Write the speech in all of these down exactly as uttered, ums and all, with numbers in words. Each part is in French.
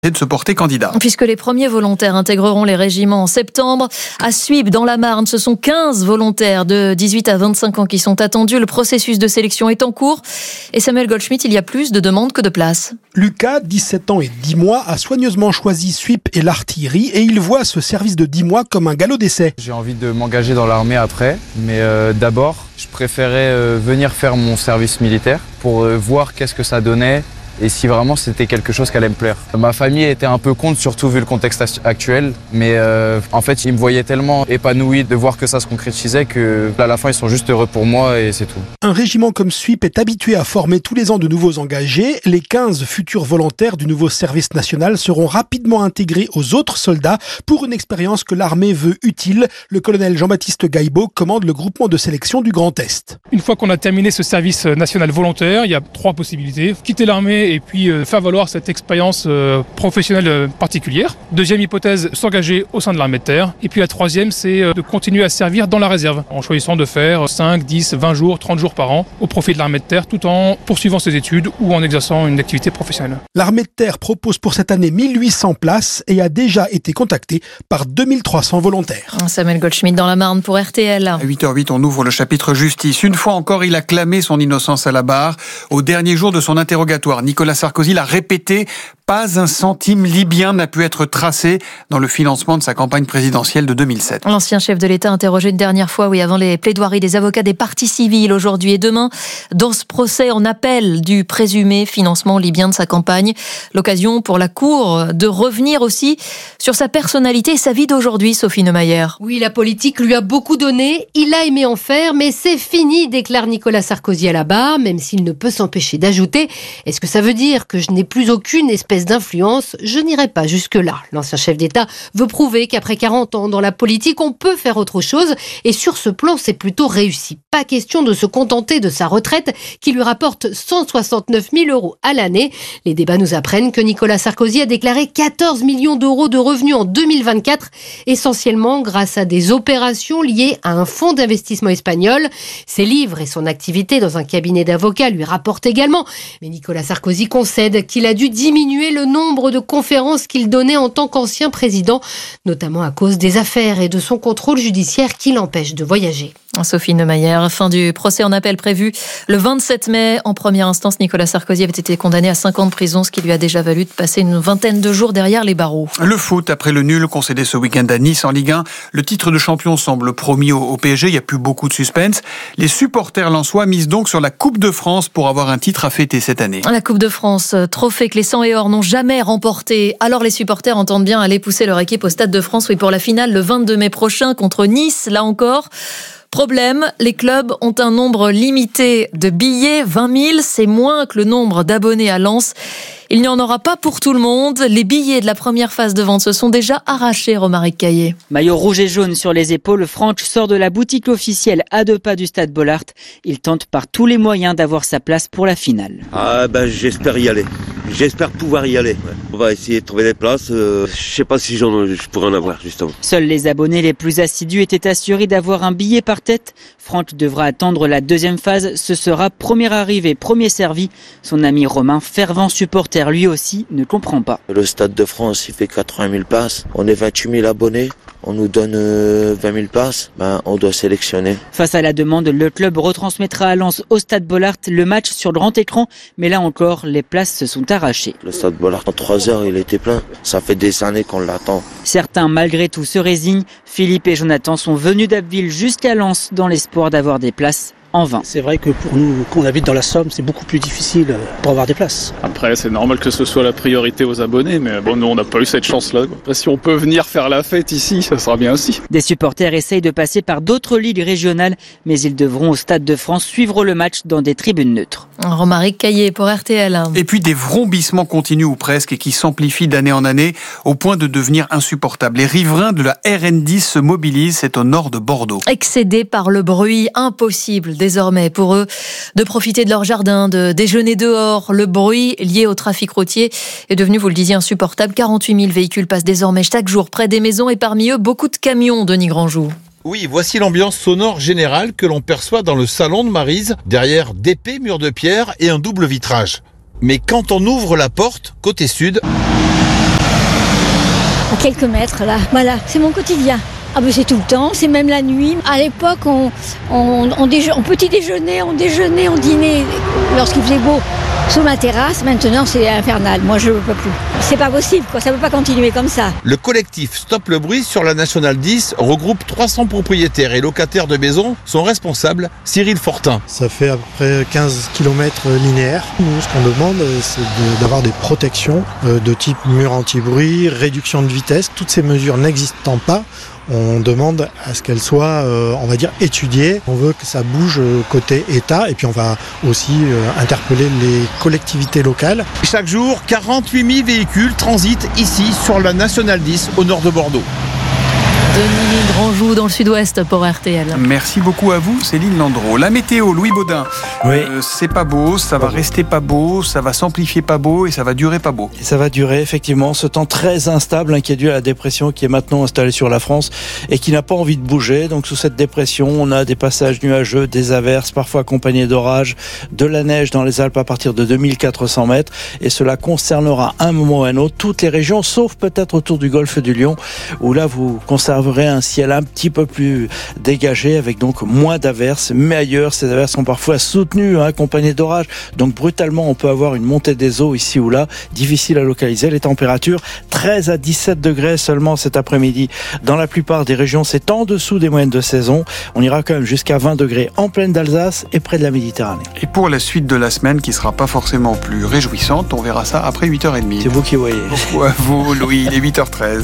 de se porter candidat. Puisque les premiers volontaires intégreront les régiments en septembre. À Suippes, dans la Marne, ce sont quinze volontaires de dix-huit à vingt-cinq ans qui sont attendus. Le processus de sélection est en cours. Et Samuel Goldschmidt, il y a plus de demandes que de places. Lucas, dix-sept ans et dix mois, a soigneusement choisi Suippes et l'artillerie et il voit ce service de dix mois comme un galop d'essai. J'ai envie de m'engager dans l'armée après, mais euh, d'abord, je préférais euh, venir faire mon service militaire pour euh, voir qu'est-ce que ça donnait. Et si vraiment c'était quelque chose qui allait me plaire. Ma famille était un peu contre, surtout vu le contexte actuel. Mais euh, en fait, ils me voyaient tellement épanoui de voir que ça se concrétisait que à la fin, ils sont juste heureux pour moi et c'est tout. Un régiment comme Suippes est habitué à former tous les ans de nouveaux engagés. Les quinze futurs volontaires du nouveau service national seront rapidement intégrés aux autres soldats pour une expérience que l'armée veut utile. Le colonel Jean-Baptiste Gaillebot commande le groupement de sélection du Grand Est. Une fois qu'on a terminé ce service national volontaire, il y a trois possibilités. Quitter l'armée et puis euh, faire valoir cette expérience euh, professionnelle euh, particulière. Deuxième hypothèse, s'engager au sein de l'armée de terre. Et puis la troisième, c'est euh, de continuer à servir dans la réserve, en choisissant de faire cinq, dix, vingt jours, trente jours par an au profit de l'armée de terre, tout en poursuivant ses études ou en exerçant une activité professionnelle. L'armée de terre propose pour cette année mille huit cents places et a déjà été contactée par deux mille trois cents volontaires. Samuel Goldschmidt dans la Marne pour R T L. À huit heures huit, on ouvre le chapitre justice. Une fois encore, il a clamé son innocence à la barre. Au dernier jour de son interrogatoire, Nicolas Sarkozy l'a répété, pas un centime libyen n'a pu être tracé dans le financement de sa campagne présidentielle de deux mille sept. L'ancien chef de l'État interrogé une dernière fois, oui, avant les plaidoiries des avocats des parties civiles aujourd'hui et demain, dans ce procès en appel du présumé financement libyen de sa campagne. L'occasion pour la Cour de revenir aussi sur sa personnalité et sa vie d'aujourd'hui, Sophie Neumayer. Oui, la politique lui a beaucoup donné, il a aimé en faire, mais c'est fini, déclare Nicolas Sarkozy à la barre, même s'il ne peut s'empêcher d'ajouter « Est-ce que ça veut dire que je n'ai plus aucune espèce d'influence ? Je n'irai pas jusque-là. » L'ancien chef d'État veut prouver qu'après quarante ans dans la politique, on peut faire autre chose, et sur ce plan, c'est plutôt réussi. Pas question de se contenter de sa retraite, qui lui rapporte cent soixante-neuf mille euros à l'année. Les débats nous apprennent que Nicolas Sarkozy a déclaré quatorze millions d'euros de revenus en deux mille vingt-quatre, essentiellement grâce à des opérations liées à un fonds d'investissement espagnol. Ses livres et son activité dans un cabinet d'avocats lui rapportent également. Mais Nicolas Sarkozy concède qu'il a dû diminuer le nombre de conférences qu'il donnait en tant qu'ancien président, notamment à cause des affaires et de son contrôle judiciaire qui l'empêche de voyager. Sophie Neumayer, fin du procès en appel prévu le vingt-sept mai. En première instance, Nicolas Sarkozy avait été condamné à cinq ans de prison, ce qui lui a déjà valu de passer une vingtaine de jours derrière les barreaux. Le foot, après le nul concédé ce week-end à Nice en Ligue un, le titre de champion semble promis au, au P S G, il n'y a plus beaucoup de suspense. Les supporters lensois misent donc sur la Coupe de France pour avoir un titre à fêter cette année. La Coupe de France, trophée que les sang et or n'ont jamais remporté. Alors les supporters entendent bien aller pousser leur équipe au Stade de France, oui, pour la finale le vingt-deux mai prochain contre Nice, là encore. Problème, les clubs ont un nombre limité de billets, vingt mille, c'est moins que le nombre d'abonnés à Lens. Il n'y en aura pas pour tout le monde. Les billets de la première phase de vente se sont déjà arrachés, Romaric Caillé. Maillot rouge et jaune sur les épaules, Franck sort de la boutique officielle à deux pas du stade Bollaert. Il tente par tous les moyens d'avoir sa place pour la finale. Ah ben j'espère y aller. J'espère pouvoir y aller. On va essayer de trouver des places. Euh, je sais pas si j'en, je pourrais en avoir justement. Seuls les abonnés les plus assidus étaient assurés d'avoir un billet par tête. Franck devra attendre la deuxième phase. Ce sera premier arrivé, premier servi. Son ami Romain, fervent supporter, lui aussi, ne comprend pas. Le Stade de France, il fait quatre-vingt mille places. On est vingt-huit mille abonnés. On nous donne euh, vingt mille places, ben, on doit sélectionner. Face à la demande, le club retransmettra à Lens au stade Bollaert le match sur le grand écran. Mais là encore, les places se sont arrachées. Le stade Bollaert, en trois heures, il était plein. Ça fait des années qu'on l'attend. Certains, malgré tout, se résignent. Philippe et Jonathan sont venus d'Abbeville jusqu'à Lens dans l'espoir d'avoir des places. En vain. C'est vrai que pour nous, qu'on habite dans la Somme, c'est beaucoup plus difficile pour avoir des places. Après, c'est normal que ce soit la priorité aux abonnés, mais bon, nous, on n'a pas eu cette chance-là. Si on peut venir faire la fête ici, ça sera bien aussi. Des supporters essayent de passer par d'autres ligues régionales, mais ils devront au Stade de France suivre le match dans des tribunes neutres. Romaric Caillé pour R T L. Et puis des vrombissements continus ou presque et qui s'amplifient d'année en année au point de devenir insupportables. Les riverains de la R N dix se mobilisent, c'est au nord de Bordeaux. Excédés par le bruit, impossible désormais pour eux de profiter de leur jardin, de déjeuner dehors. Le bruit lié au trafic routier est devenu, vous le disiez, insupportable. quarante-huit mille véhicules passent désormais chaque jour près des maisons et parmi eux, beaucoup de camions, Denis Grandjou. Oui, voici l'ambiance sonore générale que l'on perçoit dans le salon de Maryse, derrière d'épais murs de pierre et un double vitrage. Mais quand on ouvre la porte, côté sud, quelques mètres là. Voilà, c'est mon quotidien. Ah ben c'est tout le temps, c'est même la nuit. À l'époque, on, on, on, déje- on petit déjeunait, on déjeunait, on dînait lorsqu'il faisait beau sous ma terrasse. Maintenant, c'est infernal. Moi, je ne peux plus. C'est pas possible, quoi. Ça ne peut pas continuer comme ça. Le collectif Stop le bruit sur la Nationale dix regroupe trois cents propriétaires et locataires de maisons. Son responsable, Cyril Fortin. Ça fait à peu près quinze kilomètres linéaires. Nous, ce qu'on demande, c'est de, d'avoir des protections de type mur anti-bruit, réduction de vitesse. Toutes ces mesures n'existant pas, on demande à ce qu'elles soient, euh, on va dire, étudiées. On veut que ça bouge côté État et puis on va aussi euh, interpeller les collectivités locales. Chaque jour, quarante-huit mille véhicules transitent ici sur la Nationale dix au nord de Bordeaux. Denis Grandjou dans le sud-ouest pour R T L. Merci beaucoup à vous, Céline Landreau. La météo, Louis Baudin. Oui. Euh, c'est pas beau, ça va rester pas beau, ça va s'amplifier pas beau et ça va durer pas beau. Et ça va durer effectivement ce temps très instable hein, qui est dû à la dépression qui est maintenant installée sur la France et qui n'a pas envie de bouger. Donc sous cette dépression, on a des passages nuageux, des averses, parfois accompagnés d'orages, de la neige dans les Alpes à partir de deux mille quatre cents mètres. Et cela concernera à un moment ou à un autre toutes les régions, sauf peut-être autour du golfe du Lion, où là vous conserverez un ciel un petit peu plus dégagé avec donc moins d'averses, mais ailleurs ces averses sont parfois soutenues, hein, accompagnées d'orages, donc brutalement on peut avoir une montée des eaux ici ou là, difficile à localiser. Les températures treize à dix-sept degrés seulement cet après-midi dans la plupart des régions, c'est en dessous des moyennes de saison. On ira quand même jusqu'à vingt degrés en plaine d'Alsace et près de la Méditerranée. Et pour la suite de la semaine qui sera pas forcément plus réjouissante, on verra ça après huit heures trente. C'est vous qui voyez. Beaucoup à vous Louis, il est huit heures treize.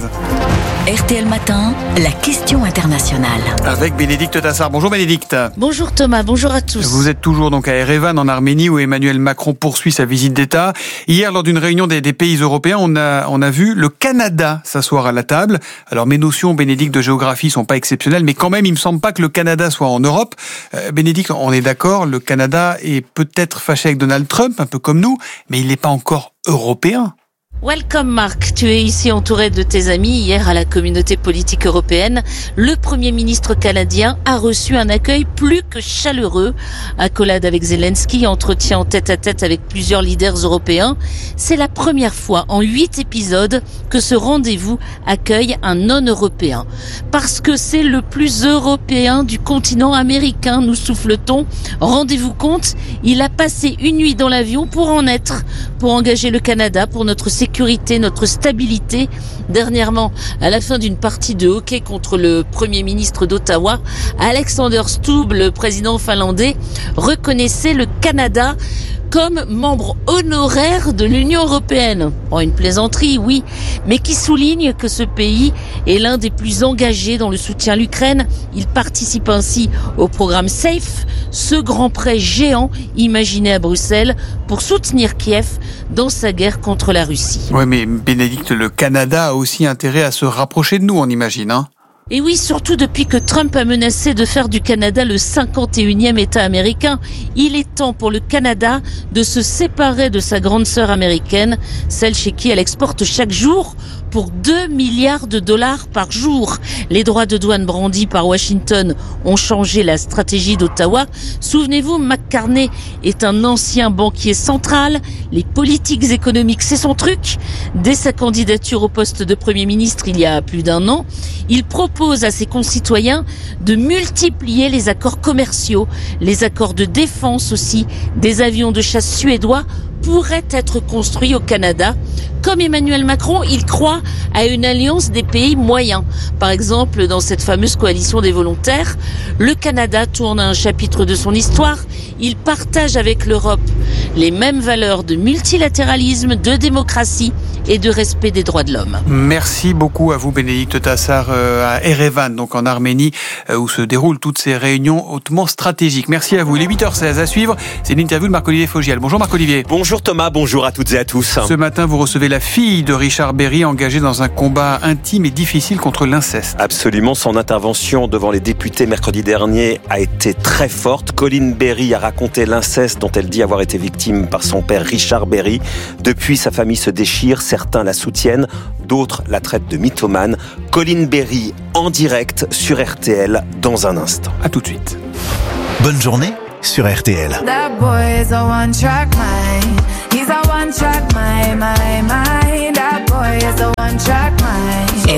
R T L Matin, la question internationale. Avec Bénédicte Tassard. Bonjour Bénédicte. Bonjour Thomas, bonjour à tous. Vous êtes toujours donc à Erevan en Arménie où Emmanuel Macron poursuit sa visite d'État. Hier, lors d'une réunion des, des pays européens, on a, on a vu le Canada s'asseoir à la table. Alors mes notions, Bénédicte, de géographie sont pas exceptionnelles, mais quand même, il me semble pas que le Canada soit en Europe. Euh, Bénédicte, on est d'accord, le Canada est peut-être fâché avec Donald Trump, un peu comme nous, mais il n'est pas encore européen. Welcome Marc, tu es ici entouré de tes amis. Hier à la communauté politique européenne, le Premier ministre canadien a reçu un accueil plus que chaleureux. Accolade avec Zelensky, entretien en tête-à-tête avec plusieurs leaders européens. C'est la première fois en huit épisodes que ce rendez-vous accueille un non-européen. Parce que c'est le plus européen du continent américain, nous souffle-t-on. Rendez-vous compte, il a passé une nuit dans l'avion pour en être, pour engager le Canada, pour notre sécurité. sécurité, notre stabilité. Dernièrement, à la fin d'une partie de hockey contre le Premier ministre d'Ottawa, Alexander Stubb, le président finlandais, reconnaissait le Canada comme membre honoraire de l'Union européenne. Bon, une plaisanterie, oui, mais qui souligne que ce pays est l'un des plus engagés dans le soutien à l'Ukraine. Il participe ainsi au programme SAFE, ce grand prêt géant imaginé à Bruxelles pour soutenir Kiev dans sa guerre contre la Russie. Oui, mais Bénédicte, le Canada a aussi intérêt à se rapprocher de nous, on imagine, hein ? Et oui, surtout depuis que Trump a menacé de faire du Canada le cinquante et unième État américain, il est temps pour le Canada de se séparer de sa grande sœur américaine, celle chez qui elle exporte chaque jour pour deux milliards de dollars par jour. Les droits de douane brandis par Washington ont changé la stratégie d'Ottawa. Souvenez-vous, McCartney est un ancien banquier central. Les politiques économiques, c'est son truc. Dès sa candidature au poste de Premier ministre il y a plus d'un an, il propose à ses concitoyens de multiplier les accords commerciaux, les accords de défense aussi. Des avions de chasse suédois pourraient être construits au Canada. Comme Emmanuel Macron, il croit à une alliance des pays moyens. Par exemple, dans cette fameuse coalition des volontaires, le Canada tourne un chapitre de son histoire. Il partage avec l'Europe les mêmes valeurs de multilatéralisme, de démocratie et de respect des droits de l'homme. Merci beaucoup à vous, Bénédicte Tassard, à Erevan, donc en Arménie, où se déroulent toutes ces réunions hautement stratégiques. Merci à vous. Il est huit heures seize à suivre. C'est l'interview de Marc-Olivier Fogiel. Bonjour Marc-Olivier. Bonjour Thomas, bonjour à toutes et à tous. Ce matin, vous recevez la fille de Richard Berry, engagée dans un combat intime et difficile contre l'inceste. Absolument, son intervention devant les députés mercredi dernier a été très forte. Colin Berry a raconté l'inceste dont elle dit avoir été victime par son père Richard Berry. Depuis, sa famille se déchire, certains la soutiennent, d'autres la traitent de mythomane. Colin Berry en direct sur R T L dans un instant. À tout de suite. Bonne journée sur R T L. That boy is a one track mind. He's a one track mind, my, my. That boy is a one track mind.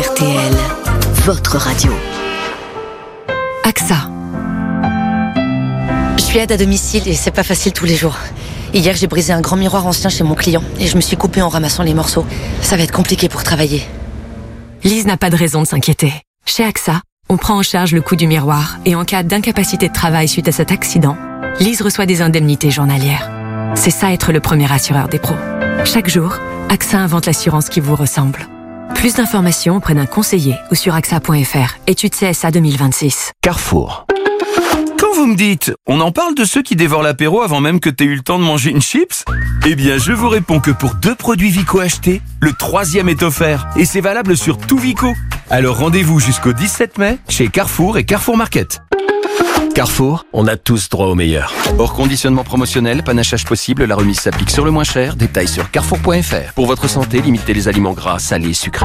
votre radio. A X A. Je suis aide à domicile et c'est pas facile tous les jours. Hier, j'ai brisé un grand miroir ancien chez mon client et je me suis coupée en ramassant les morceaux. Ça va être compliqué pour travailler. Lise n'a pas de raison de s'inquiéter. Chez A X A, on prend en charge le coût du miroir et en cas d'incapacité de travail suite à cet accident, Lise reçoit des indemnités journalières. C'est ça être le premier assureur des pros. Chaque jour, A X A invente l'assurance qui vous ressemble. Plus d'informations auprès d'un conseiller ou sur A X A point F R. Étude C S A deux mille vingt-six. Carrefour. Quand vous me dites, on en parle de ceux qui dévorent l'apéro avant même que t'aies eu le temps de manger une chips? Eh bien, je vous réponds que pour deux produits Vico achetés, le troisième est offert. Et c'est valable sur tout Vico. Alors rendez-vous jusqu'au dix-sept mai chez Carrefour et Carrefour Market. Carrefour, on a tous droit au meilleur. Hors conditionnement promotionnel, panachage possible, la remise s'applique sur le moins cher. Détails sur carrefour point F R. Pour votre santé, limitez les aliments gras, salés, sucrés.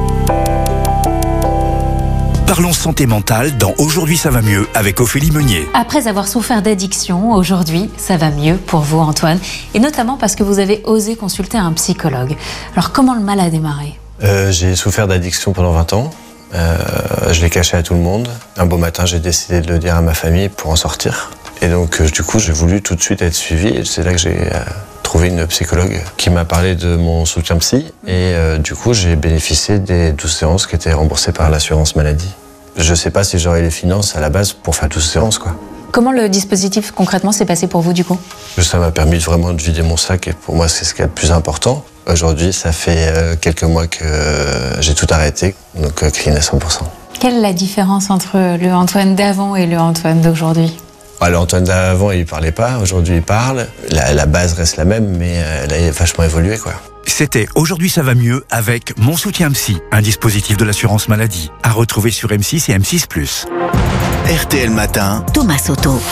Parlons santé mentale dans Aujourd'hui ça va mieux avec Ophélie Meunier. Après avoir souffert d'addiction, aujourd'hui ça va mieux pour vous Antoine, et notamment parce que vous avez osé consulter un psychologue. Alors comment le mal a démarré ? euh, J'ai souffert d'addiction pendant vingt ans, euh, je l'ai caché à tout le monde. Un beau matin j'ai décidé de le dire à ma famille pour en sortir. Et donc euh, du coup j'ai voulu tout de suite être suivi et c'est là que j'ai... Euh, trouvé une psychologue qui m'a parlé de mon soutien psy et euh, du coup j'ai bénéficié des douze séances qui étaient remboursées par l'assurance maladie. Je sais pas si j'aurais les finances à la base pour faire douze séances quoi. Comment le dispositif concrètement s'est passé pour vous du coup ? Ça m'a permis vraiment de vider mon sac et pour moi c'est ce qui est le plus important. Aujourd'hui ça fait euh, quelques mois que euh, j'ai tout arrêté, donc euh, clean à cent pour cent. Quelle est la différence entre le Antoine d'avant et le Antoine d'aujourd'hui ? Alors, Antoine d'avant, il parlait pas. Aujourd'hui, il parle. La, la base reste la même, mais elle a vachement évolué, quoi. C'était Aujourd'hui ça va mieux avec Mon soutien psy, un dispositif de l'assurance maladie. À retrouver sur M six et M six plus. R T L Matin, Thomas Soto.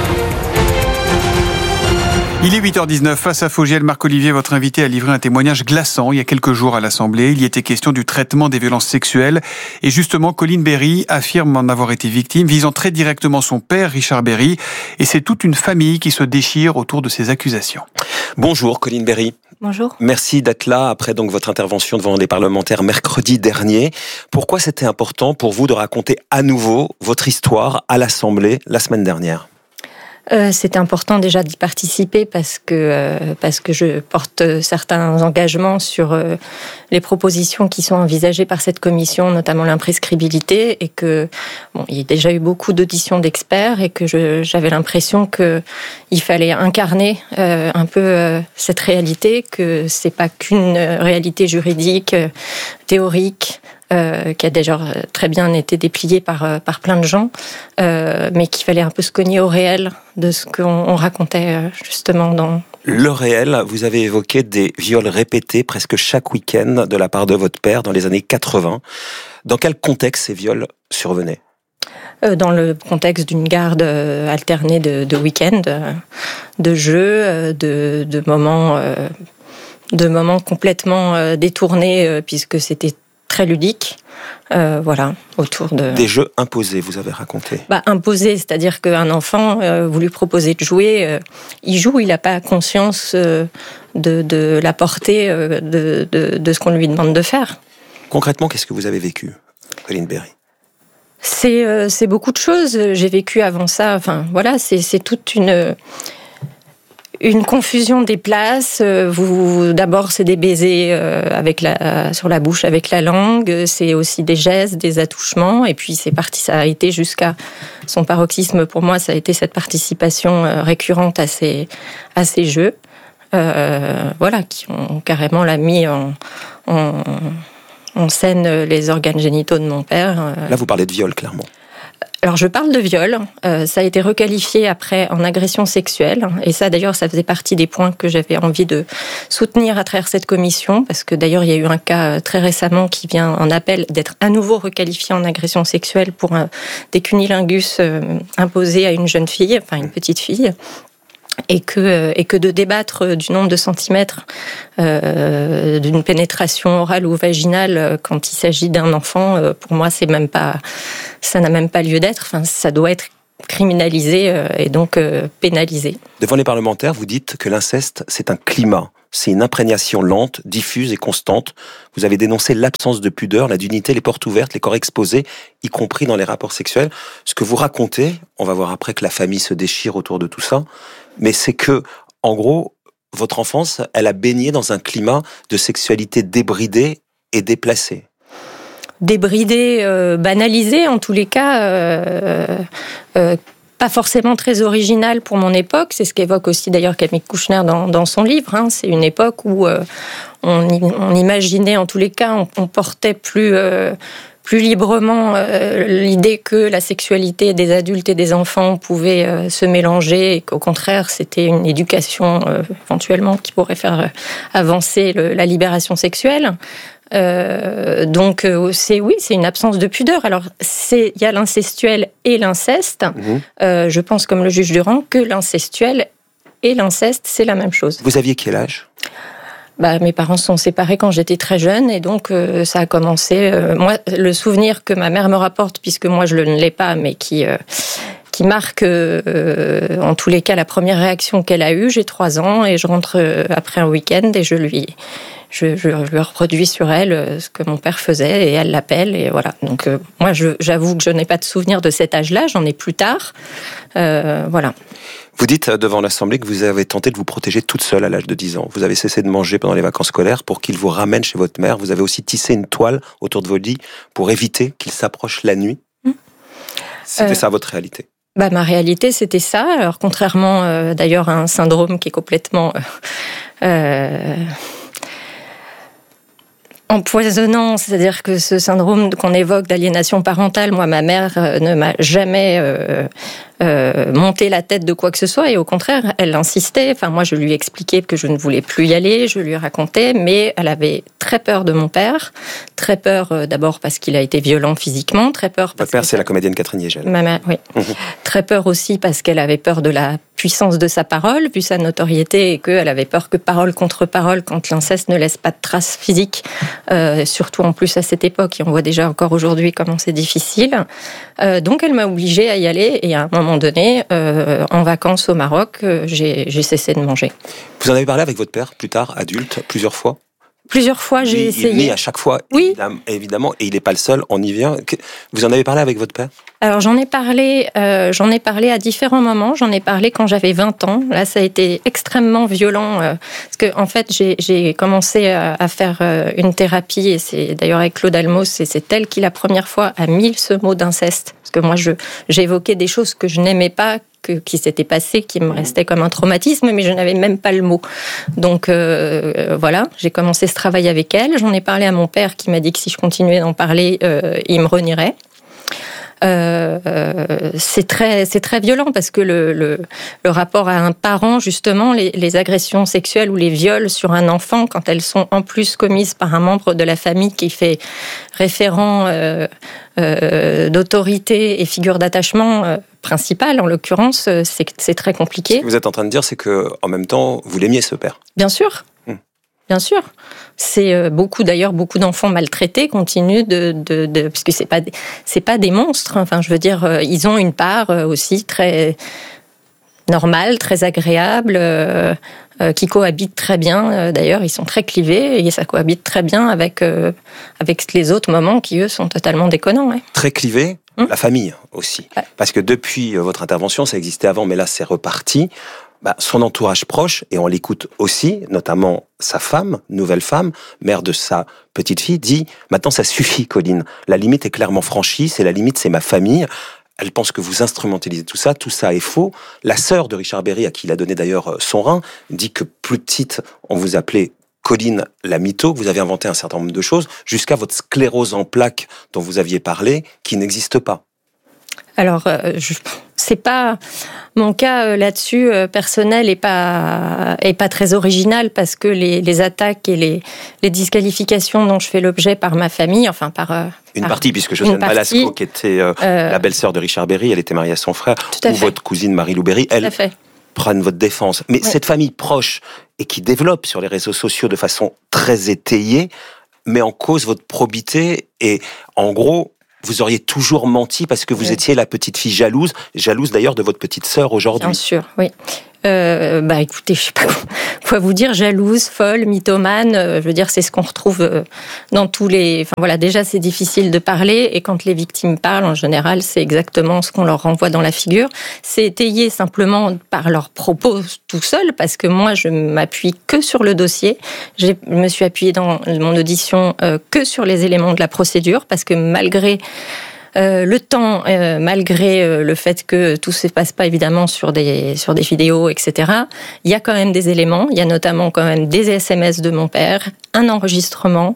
Il est huit heures dix-neuf, face à Fogiel, Marc-Olivier, votre invité, a livré un témoignage glaçant il y a quelques jours à l'Assemblée. Il y était question du traitement des violences sexuelles. Et justement, Colline Berry affirme en avoir été victime, visant très directement son père, Richard Berry. Et c'est toute une famille qui se déchire autour de ces accusations. Bonjour Colline Berry. Bonjour. Merci d'être là après donc votre intervention devant les parlementaires mercredi dernier. Pourquoi c'était important pour vous de raconter à nouveau votre histoire à l'Assemblée la semaine dernière ? Euh, c'est important déjà d'y participer parce que euh, parce que je porte certains engagements sur euh, les propositions qui sont envisagées par cette commission, notamment l'imprescriptibilité, et que bon, il y a déjà eu beaucoup d'auditions d'experts et que je, j'avais l'impression que il fallait incarner euh, un peu euh, cette réalité, que c'est pas qu'une réalité juridique, euh, théorique. Euh, qui a déjà très bien été déplié par, par plein de gens, euh, mais qu'il fallait un peu se cogner au réel de ce qu'on on racontait euh, justement dans... Le réel, vous avez évoqué des viols répétés presque chaque week-end de la part de votre père dans les années quatre-vingts. Dans quel contexte ces viols survenaient ? euh, Dans le contexte d'une garde euh, alternée de, de week-end, euh, de jeux, euh, de, de, moments, euh, de moments complètement euh, détournés, euh, puisque c'était très ludique, euh, voilà, autour de... Des jeux imposés, vous avez raconté. Bah, imposés, c'est-à-dire qu'un enfant, euh, vous lui proposez de jouer, euh, il joue, il n'a pas conscience euh, de, de la portée euh, de, de, de ce qu'on lui demande de faire. Concrètement, qu'est-ce que vous avez vécu, Colline Berry ? C'est, euh, c'est beaucoup de choses. J'ai vécu avant ça, enfin, voilà, c'est, c'est toute une... Une confusion des places. Vous, d'abord, c'est des baisers avec la, sur la bouche avec la langue. C'est aussi des gestes, des attouchements. Et puis, c'est parti. Ça a été jusqu'à son paroxysme. Pour moi, ça a été cette participation récurrente à ces, à ces jeux. Euh, voilà, qui ont carrément la mis en, en, en scène les organes génitaux de mon père. Là, vous parlez de viol, clairement. Alors, je parle de viol. Euh, ça a été requalifié après en agression sexuelle. Et ça, d'ailleurs, ça faisait partie des points que j'avais envie de soutenir à travers cette commission. Parce que, d'ailleurs, il y a eu un cas très récemment qui vient en appel d'être à nouveau requalifié en agression sexuelle pour un, des cunnilingus euh, imposés à une jeune fille, enfin une petite fille. Et que, et que de débattre du nombre de centimètres euh, d'une pénétration orale ou vaginale quand il s'agit d'un enfant, euh, pour moi, c'est même pas, ça n'a même pas lieu d'être. Enfin, ça doit être criminalisé euh, et donc euh, pénalisé. Devant les parlementaires, vous dites que l'inceste, c'est un climat c'est une imprégnation lente, diffuse et constante. Vous avez dénoncé l'absence de pudeur, la dignité, les portes ouvertes, les corps exposés, y compris dans les rapports sexuels. Ce que vous racontez, on va voir après que la famille se déchire autour de tout ça, mais c'est que, en gros, votre enfance, elle a baigné dans un climat de sexualité débridée et déplacée. Débridée, euh, banalisée en tous les cas, euh, euh, pas forcément très original pour mon époque. C'est ce qu'évoque aussi d'ailleurs Camille Kouchner dans, dans son livre. Hein. C'est une époque où euh, on, on imaginait, en tous les cas, on, on portait plus, euh, plus librement euh, l'idée que la sexualité des adultes et des enfants pouvait euh, se mélanger et qu'au contraire, c'était une éducation euh, éventuellement qui pourrait faire euh, avancer le, la libération sexuelle. Euh, donc euh, c'est oui, c'est une absence de pudeur. Alors c'est il y a l'incestuel et l'inceste. Mmh. Euh, je pense comme le juge Durand que l'incestuel et l'inceste c'est la même chose. Vous aviez quel âge ? Bah, mes parents se sont séparés quand j'étais très jeune et donc euh, ça a commencé. Euh, moi, le souvenir que ma mère me rapporte, puisque moi je ne l'ai pas, mais qui euh, qui marque euh, en tous les cas la première réaction qu'elle a eue. J'ai trois ans et je rentre euh, après un week-end et je lui Je, je, je lui reproduis sur elle ce que mon père faisait et elle l'appelle et voilà. Donc euh, moi, je, j'avoue que je n'ai pas de souvenir de cet âge-là, j'en ai plus tard. Euh, voilà. Vous dites devant l'Assemblée que vous avez tenté de vous protéger toute seule à l'âge de dix ans. Vous avez cessé de manger pendant les vacances scolaires pour qu'il vous ramène chez votre mère. Vous avez aussi tissé une toile autour de vos lits pour éviter qu'il s'approche la nuit. Mmh. C'était euh... ça votre réalité ? Bah, ma réalité, c'était ça. Alors, contrairement euh, d'ailleurs à un syndrome qui est complètement... Euh, euh, empoisonnant, c'est-à-dire que ce syndrome qu'on évoque d'aliénation parentale, moi, ma mère euh, ne m'a jamais euh, euh, monté la tête de quoi que ce soit, et au contraire, elle insistait. Enfin, moi, je lui expliquais que je ne voulais plus y aller, je lui racontais, mais elle avait très peur de mon père, très peur euh, d'abord parce qu'il a été violent physiquement, très peur... Votre père, c'est la comédienne Catherine Yegel. Ma mère, oui. Mmh. Très peur aussi parce qu'elle avait peur de la puissance de sa parole, vu sa notoriété, et qu'elle avait peur que parole contre parole, quand l'inceste ne laisse pas de traces physiques, euh, surtout en plus à cette époque, et on voit déjà encore aujourd'hui comment c'est difficile. Euh, donc elle m'a obligée à y aller, et à un moment donné, euh, en vacances au Maroc, euh, j'ai, j'ai cessé de manger. Vous en avez parlé avec votre père, plus tard, adulte, plusieurs fois ? Plusieurs fois, j'ai Lui, essayé. Il est à chaque fois, oui. évidemment, et il n'est pas le seul, on y vient. Vous en avez parlé avec votre père ? Alors j'en ai parlé, euh, j'en ai parlé à différents moments. J'en ai parlé quand j'avais vingt ans. Là, ça a été extrêmement violent euh, parce que en fait, j'ai, j'ai commencé à, à faire euh, une thérapie, et c'est d'ailleurs avec Claude Almos, et c'est elle qui la première fois a mis ce mot d'inceste, parce que moi, je j'évoquais des choses que je n'aimais pas, que, qui s'étaient passées, qui me restaient comme un traumatisme, mais je n'avais même pas le mot. Donc euh, voilà, j'ai commencé ce travail avec elle. J'en ai parlé à mon père qui m'a dit que si je continuais d'en parler, euh, il me renierait. Euh, c'est très, c'est très violent parce que le, le, le rapport à un parent, justement, les, les agressions sexuelles ou les viols sur un enfant, quand elles sont en plus commises par un membre de la famille qui fait référent euh, euh, d'autorité et figure d'attachement euh, principale, en l'occurrence, c'est, c'est très compliqué. Ce que vous êtes en train de dire, c'est que, en même temps, vous l'aimiez, ce père. Bien sûr. Bien sûr, c'est beaucoup d'ailleurs beaucoup d'enfants maltraités continuent de, de, de parce que c'est pas c'est pas des monstres. Enfin, je veux dire, ils ont une part aussi très normale, très agréable, euh, euh, qui cohabite très bien. D'ailleurs, ils sont très clivés et ça cohabite très bien avec euh, avec les autres moments qui eux sont totalement déconnants. Ouais. Très clivés. Hum? La famille aussi, ouais. Parce que depuis votre intervention, ça existait avant, mais là c'est reparti. Bah, son entourage proche, et on l'écoute aussi, notamment sa femme, nouvelle femme, mère de sa petite fille, dit « Maintenant, ça suffit, Colline. La limite est clairement franchie, c'est la limite, c'est ma famille. » Elle pense que vous instrumentalisez tout ça, tout ça est faux. La sœur de Richard Berry, à qui il a donné d'ailleurs son rein, dit que plus petite, on vous appelait Colline la mytho, vous avez inventé un certain nombre de choses, jusqu'à votre sclérose en plaques dont vous aviez parlé, qui n'existe pas. Alors, euh, je, c'est pas mon cas euh, là-dessus euh, personnel est pas est pas très original parce que les, les attaques et les, les disqualifications dont je fais l'objet par ma famille, enfin par euh, une par partie puisque Josiane Balasco, qui était euh, euh, la belle-sœur de Richard Berry, elle était mariée à son frère, ou fait. Votre cousine Marie-Lou Berry, elle prenne votre défense. Mais ouais. Cette famille proche et qui développe sur les réseaux sociaux de façon très étayée met en cause votre probité et en gros. Vous auriez toujours menti parce que vous oui. étiez la petite fille jalouse, jalouse d'ailleurs de votre petite sœur aujourd'hui. Bien sûr, oui. Euh, bah écoutez, je sais pas quoi vous dire, jalouse, folle, mythomane. Euh, je veux dire, c'est ce qu'on retrouve euh, dans tous les. Enfin voilà, déjà c'est difficile de parler et quand les victimes parlent, en général, c'est exactement ce qu'on leur renvoie dans la figure. C'est étayé simplement par leurs propos tout seul, parce que moi je m'appuie que sur le dossier. Je me suis appuyée dans mon audition euh, que sur les éléments de la procédure, parce que malgré Euh, le temps, euh, malgré euh, le fait que tout se passe pas évidemment sur des sur des vidéos, et cetera. Il y a quand même des éléments. Il y a notamment quand même des S M S de mon père, un enregistrement.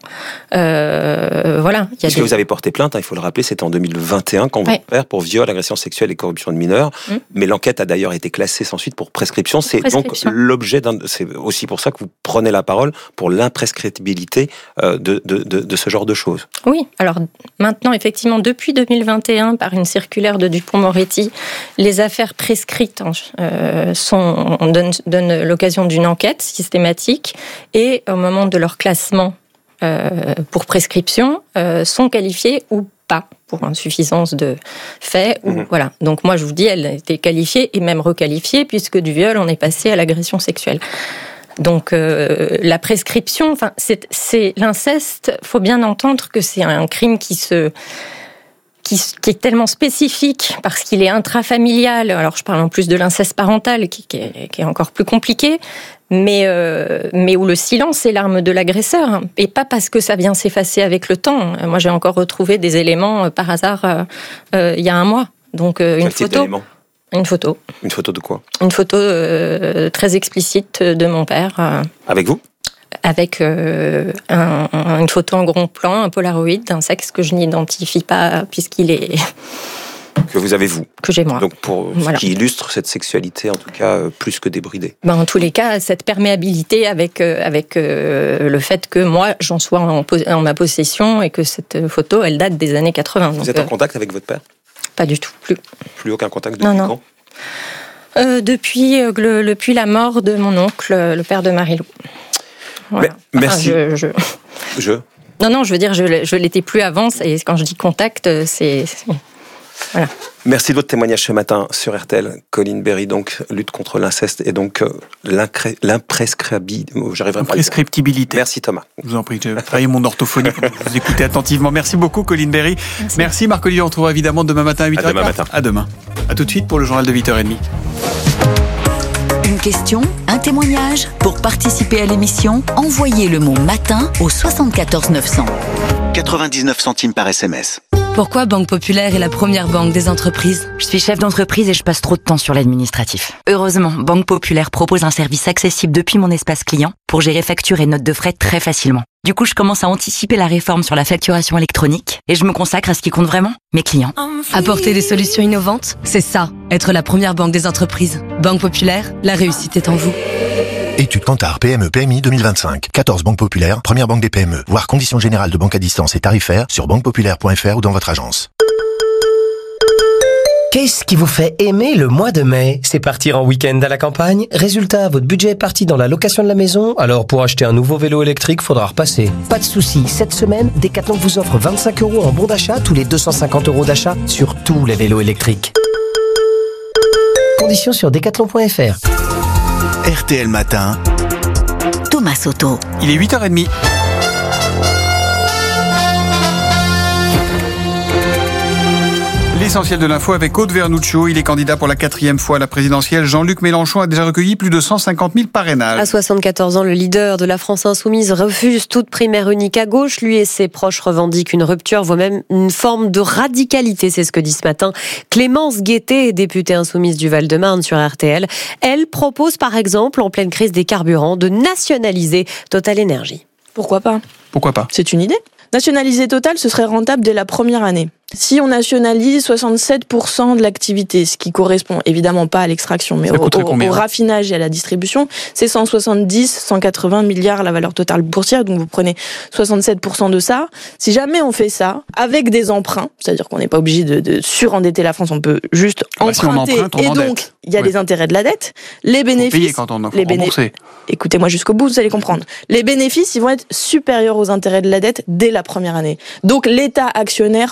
Euh, voilà. Il y a Puisque des... vous avez porté plainte, hein, il faut le rappeler, c'était en deux mille vingt et un quand ouais. votre père pour viol, agression sexuelle et corruption de mineurs. Mmh. Mais l'enquête a d'ailleurs été classée sans suite pour prescription. C'est prescription. Donc l'objet d'un. C'est aussi pour ça que vous prenez la parole pour l'imprescriptibilité euh, de, de de de ce genre de choses. Oui. Alors maintenant, effectivement, depuis deux mille vingt et un, par une circulaire de Dupond-Moretti, les affaires prescrites euh, sont, on donne, donne l'occasion d'une enquête systématique et au moment de leur classement euh, pour prescription, euh, sont qualifiées ou pas pour insuffisance de faits. Ou, mmh. Voilà. Donc moi, je vous dis, elle a été qualifiée et même requalifiée puisque du viol, on est passé à l'agression sexuelle. Donc euh, la prescription, enfin, c'est, c'est l'inceste. Faut bien entendre que c'est un crime qui se Qui, qui est tellement spécifique parce qu'il est intrafamilial. Alors, je parle en plus de l'inceste parental, qui, qui, est, qui est encore plus compliqué, mais, euh, mais où le silence est l'arme de l'agresseur, et pas parce que ça vient s'effacer avec le temps. Moi, j'ai encore retrouvé des éléments euh, par hasard euh, euh, il y a un mois. Donc, euh, une Quel photo. Une photo. Une photo de quoi ? Une photo euh, très explicite de mon père. Euh, Avec vous ? Avec euh, un, une photo en gros plan, un polaroid d'un sexe que je n'identifie pas puisqu'il est... Que vous avez vous. Que j'ai moi. Donc pour voilà. Ce qui illustre cette sexualité, en tout cas, euh, plus que débridée. Ben, en tous les cas, cette perméabilité avec, euh, avec euh, le fait que moi, j'en sois en, en ma possession et que cette photo, elle date des années quatre-vingts. Vous donc, êtes en euh, contact avec votre père ? Pas du tout, plus. Plus aucun contact depuis non, non. quand euh, depuis, euh, le, depuis la mort de mon oncle, le père de Marilou. Voilà. Mais, merci. Enfin, je, je... je Non, non, je veux dire, je ne l'étais plus avant, et quand je dis contact, c'est... c'est... Voilà. Merci de votre témoignage ce matin sur R T L. Colline Berry, donc, lutte contre l'inceste et donc euh, l'imprescriptibilité. J'arriverai pas à le dire. Merci Thomas. Je vous en prie, j'ai travaillé mon orthophonie pour vous écouter attentivement. Merci beaucoup Colline Berry. Merci, Merci Marc-Olivier, on retrouvera évidemment demain matin à huit heures. À demain matin. À demain. À tout de suite pour le journal de huit heures trente. Une question, un témoignage. Pour participer à l'émission, envoyez le mot matin au soixante-quatorze neuf cents. quatre-vingt-dix-neuf centimes par S M S. Pourquoi Banque Populaire est la première banque des entreprises ? Je suis chef d'entreprise et je passe trop de temps sur l'administratif. Heureusement, Banque Populaire propose un service accessible depuis mon espace client pour gérer factures et notes de frais très facilement. Du coup, je commence à anticiper la réforme sur la facturation électronique et je me consacre à ce qui compte vraiment, mes clients. Apporter des solutions innovantes, c'est ça, être la première banque des entreprises. Banque Populaire, la réussite est en vous. Étude Kantar P M E P M I deux mille vingt-cinq. quatorze banques populaires, première banque des P M E. Voir conditions générales de banque à distance et tarifaires sur banque populaire point f r ou dans votre agence. Qu'est-ce qui vous fait aimer le mois de mai ? C'est partir en week-end à la campagne ? Résultat, votre budget est parti dans la location de la maison ? Alors pour acheter un nouveau vélo électrique, faudra repasser. Pas de souci, cette semaine, Decathlon vous offre vingt-cinq euros en bon d'achat tous les deux cent cinquante euros d'achat sur tous les vélos électriques. Conditions sur decathlon point f r. R T L Matin. Thomas Soto. Il est huit heures trente. L'essentiel de l'info avec Aude Vernuccio. Il est candidat pour la quatrième fois à la présidentielle. Jean-Luc Mélenchon a déjà recueilli plus de cent cinquante mille parrainages. À soixante-quatorze ans, le leader de la France Insoumise refuse toute primaire unique à gauche. Lui et ses proches revendiquent une rupture, voire même une forme de radicalité. C'est ce que dit ce matin Clémence Guettet, députée insoumise du Val-de-Marne sur R T L. Elle propose par exemple, en pleine crise des carburants, de nationaliser Total Énergie. Pourquoi pas ? Pourquoi pas ? C'est une idée. Nationaliser Total, ce serait rentable dès la première année. Si on nationalise soixante-sept pour cent de l'activité, ce qui correspond évidemment pas à l'extraction, mais au, au, au raffinage et à la distribution, c'est cent soixante-dix, cent quatre-vingts milliards la valeur totale boursière, donc vous prenez soixante-sept pour cent de ça. Si jamais on fait ça, avec des emprunts, c'est-à-dire qu'on n'est pas obligé de, de surendetter la France, on peut juste bah, emprunter, si on emprunte, on et endette. Donc il y a ouais. les intérêts de la dette, les bénéfices... Payer quand on en faut les bénéfices. Écoutez-moi jusqu'au bout, vous allez comprendre. Les bénéfices, ils vont être supérieurs aux intérêts de la dette dès la première année. Donc l'État actionnaire pourrait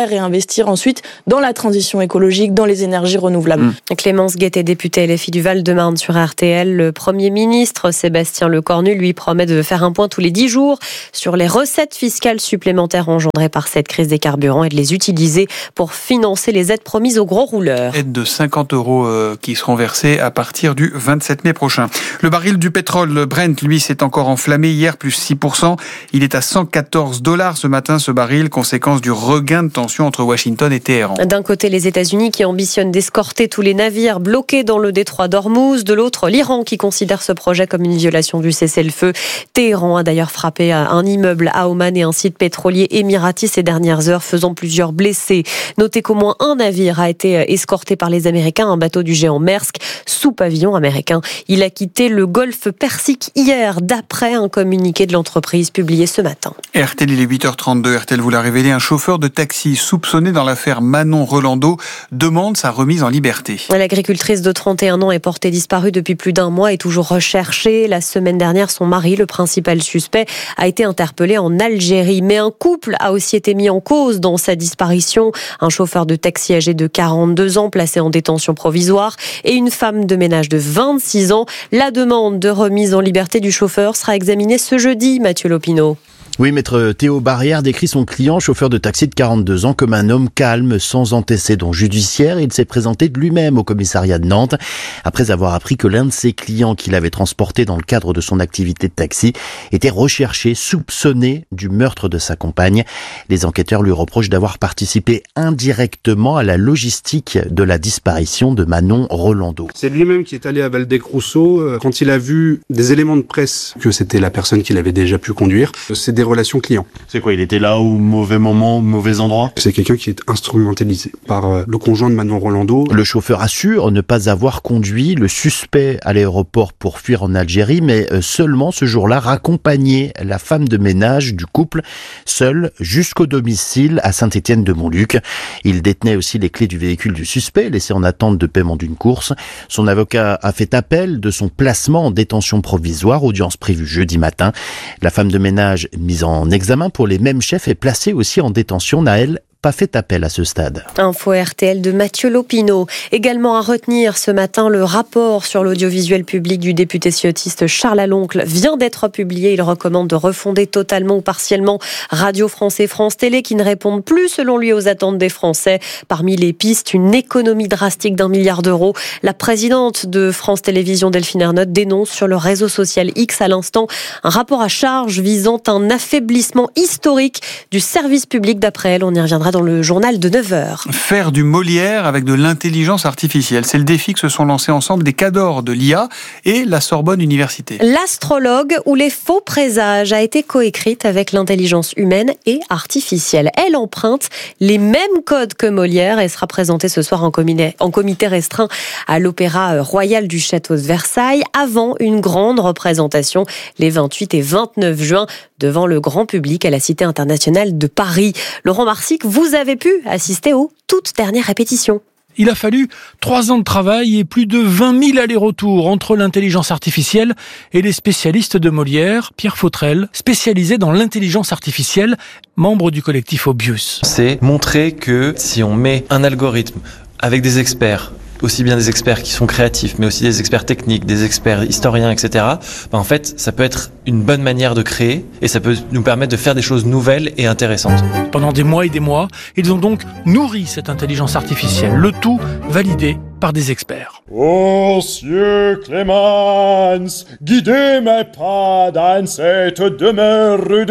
réinvestir ensuite dans la transition écologique, dans les énergies renouvelables. Mmh. Clémence Guettet, députée L F I du Val-de-Marne sur R T L. Le Premier ministre Sébastien Lecornu lui promet de faire un point tous les dix jours sur les recettes fiscales supplémentaires engendrées par cette crise des carburants et de les utiliser pour financer les aides promises aux gros rouleurs. Aide de cinquante euros euh, qui seront versées à partir du vingt-sept mai prochain. Le baril du pétrole, le Brent, lui, s'est encore enflammé hier, plus six pour cent. Il est à cent quatorze dollars ce matin, ce baril, conséquence du regain de tension entre Washington et Téhéran. D'un côté, les États-Unis qui ambitionnent d'escorter tous les navires bloqués dans le détroit d'Ormuz. De l'autre, l'Iran qui considère ce projet comme une violation du cessez-le-feu. Téhéran a d'ailleurs frappé un immeuble à Oman et un site pétrolier émirati ces dernières heures, faisant plusieurs blessés. Notez qu'au moins un navire a été escorté par les Américains, un bateau du géant Maersk, sous pavillon américain. Il a quitté le golfe Persique hier, d'après un communiqué de l'entreprise publié ce matin. R T L, il est huit heures trente-deux. R T L vous l'a révélé, un chauffeur de taxi soupçonné dans l'affaire Manon Rolando demande sa remise en liberté. L'agricultrice de trente et un ans est portée disparue depuis plus d'un mois et toujours recherchée. La semaine dernière, son mari, le principal suspect, a été interpellé en Algérie. Mais un couple a aussi été mis en cause dans sa disparition. Un chauffeur de taxi âgé de quarante-deux ans placé en détention provisoire et une femme de ménage de vingt-six ans. La demande de remise en liberté du chauffeur sera examinée ce jeudi, Mathieu Lopineau. Oui, maître Théo Barrière décrit son client, chauffeur de taxi de quarante-deux ans, comme un homme calme, sans antécédents judiciaires. Il s'est présenté de lui-même au commissariat de Nantes, après avoir appris que l'un de ses clients qu'il avait transporté dans le cadre de son activité de taxi était recherché, soupçonné du meurtre de sa compagne. Les enquêteurs lui reprochent d'avoir participé indirectement à la logistique de la disparition de Manon Rolando. C'est lui-même qui est allé à Valdec-Rousseau quand il a vu des éléments de presse que c'était la personne qu'il avait déjà pu conduire. C'est des relations clients. C'est quoi, il était là au mauvais moment, au mauvais endroit ? C'est quelqu'un qui est instrumentalisé par euh, le conjoint de Manon Rolando. Le chauffeur assure ne pas avoir conduit le suspect à l'aéroport pour fuir en Algérie, mais seulement ce jour-là raccompagner la femme de ménage du couple seule jusqu'au domicile à Saint-Étienne-de-Montluc. Il détenait aussi les clés du véhicule du suspect, laissé en attente de paiement d'une course. Son avocat a fait appel de son placement en détention provisoire, audience prévue jeudi matin. La femme de ménage mise en examen pour les mêmes chefs est placée aussi en détention, n'a elle pas fait appel à ce stade. Info R T L de Mathieu Lopineau. Également à retenir ce matin, le rapport sur l'audiovisuel public du député ciotiste Charles Aloncle vient d'être publié. Il recommande de refonder totalement ou partiellement Radio France et France Télé qui ne répondent plus selon lui aux attentes des Français. Parmi les pistes, une économie drastique d'un milliard d'euros. La présidente de France Télévisions, Delphine Ernotte, dénonce sur le réseau social X à l'instant un rapport à charge visant un affaiblissement historique du service public. D'après elle, on y reviendra dans le journal de neuf heures. Faire du Molière avec de l'intelligence artificielle. C'est le défi que se sont lancés ensemble des cadors de l'I A et la Sorbonne Université. L'Astrologue ou les faux présages a été coécrite avec l'intelligence humaine et artificielle. Elle emprunte les mêmes codes que Molière et sera présentée ce soir en comité, en comité restreint à l'Opéra Royal du Château de Versailles avant une grande représentation les vingt-huit et vingt-neuf juin devant le grand public à la Cité internationale de Paris. Laurent Marsic, vous avez pu assister aux toutes dernières répétitions. Il a fallu trois ans de travail et plus de vingt mille allers-retours entre l'intelligence artificielle et les spécialistes de Molière. Pierre Fautrel, spécialisé dans l'intelligence artificielle, membre du collectif Obius. C'est montrer que si on met un algorithme avec des experts, aussi bien des experts qui sont créatifs, mais aussi des experts techniques, des experts historiens, et cetera, ben en fait, ça peut être une bonne manière de créer et ça peut nous permettre de faire des choses nouvelles et intéressantes. Pendant des mois et des mois, ils ont donc nourri cette intelligence artificielle, le tout validé par des experts. Ô cieux Clémence, guidez mes pas dans cette demeure de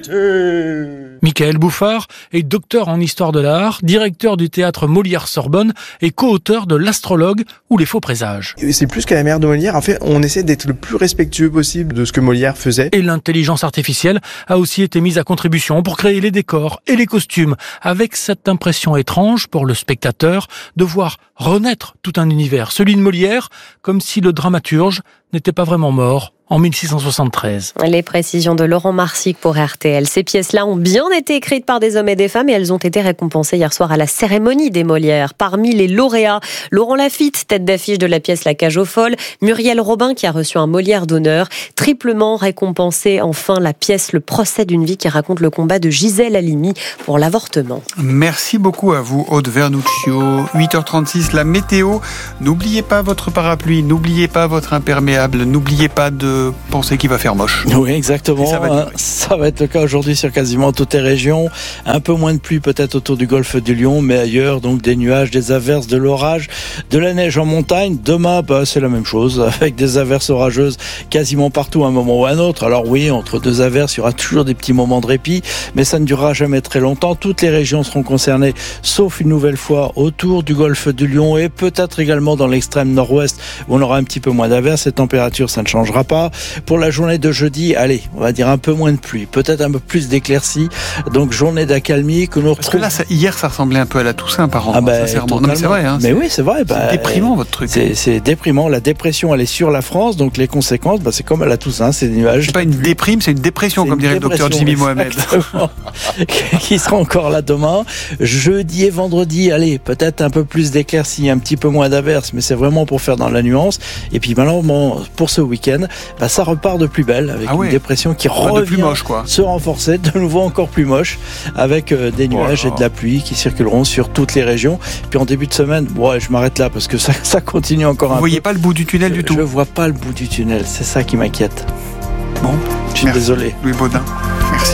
vérité. Michael Bouffard est docteur en histoire de l'art, directeur du théâtre Molière-Sorbonne et co-auteur de L'Astrologue ou les faux présages. C'est plus qu'à la manière de Molière, en fait, on essaie d'être le plus respectueux possible de ce que Molière faisait. Et l'intelligence artificielle a aussi été mise à contribution pour créer les décors et les costumes, avec cette impression étrange pour le spectateur de voir renaître tout un univers, celui de Molière, comme si le dramaturge n'était pas vraiment mort en mille six cent soixante-treize. Les précisions de Laurent Marsic pour R T L. Ces pièces-là ont bien été écrites par des hommes et des femmes et elles ont été récompensées hier soir à la cérémonie des Molières. Parmi les lauréats, Laurent Lafitte, tête d'affiche de la pièce La Cage aux Folles, Muriel Robin qui a reçu un Molière d'honneur, triplement récompensée enfin la pièce Le procès d'une vie qui raconte le combat de Gisèle Halimi pour l'avortement. Merci beaucoup à vous, Aude Vernuccio. huit heures trente-six, la météo. N'oubliez pas votre parapluie, n'oubliez pas votre imperméable, n'oubliez pas de penser qu'il va faire moche. Oui, exactement. Ça va, ça va être le cas aujourd'hui sur quasiment toutes les régions. Un peu moins de pluie peut-être autour du golfe du Lion, mais ailleurs, donc des nuages, des averses, de l'orage, de la neige en montagne. Demain, bah, c'est la même chose, avec des averses orageuses quasiment partout à un moment ou à un autre. Alors oui, entre deux averses, il y aura toujours des petits moments de répit, mais ça ne durera jamais très longtemps. Toutes les régions seront concernées, sauf une nouvelle fois autour du golfe du Lion et peut-être également dans l'extrême nord-ouest où on aura un petit peu moins d'averses. Les températures, ça ne changera pas. Pour la journée de jeudi, allez, on va dire un peu moins de pluie, peut-être un peu plus d'éclaircies, donc journée d'accalmie que nous retrouvons. Parce que là, ça, hier, ça ressemblait un peu à la Toussaint, par an, ah ben, sincèrement. Non, mais c'est vrai. Hein, mais c'est, oui, c'est vrai. Bah, c'est déprimant, votre truc. C'est, c'est déprimant. La dépression, elle est sur la France, donc les conséquences, bah, c'est comme à la Toussaint, c'est des nuages. C'est pas une déprime, c'est une dépression, c'est comme une dirait le docteur Jimmy Mohamed. Qui sera encore là demain. Jeudi et vendredi, allez, peut-être un peu plus d'éclaircies, un petit peu moins d'averses, mais c'est vraiment pour faire dans la nuance. Et puis malheureusement, pour ce week-end, bah, ça repart de plus belle, avec ah ouais. une dépression qui revient de plus moche, quoi. se renforcer, de nouveau encore plus moche, avec euh, des nuages oh et de la pluie qui circuleront sur toutes les régions. Puis en début de semaine, bon, ouais, je m'arrête là parce que ça, ça continue encore Vous un peu. Vous voyez pas le bout du tunnel je, du tout? Je vois pas le bout du tunnel, c'est ça qui m'inquiète. Bon, je suis merci. désolé. Louis Baudin, merci.